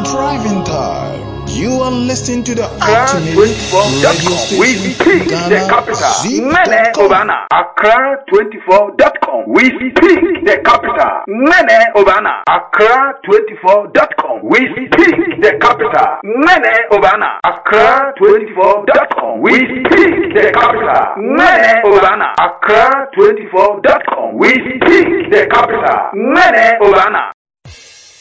driving time. You are listening to the Accra ultimate radio 24.com. We station, speak the Ghana, capital. Mene Zip.com. Obana. Accra 24.com. We speak the capital. Mene Obana. Accra 24.com. We speak the capital. Mene Obana. Accra 24.com. We speak the capital. Mene Obana. Accra 24.com. We speak the capital. Mene Obana.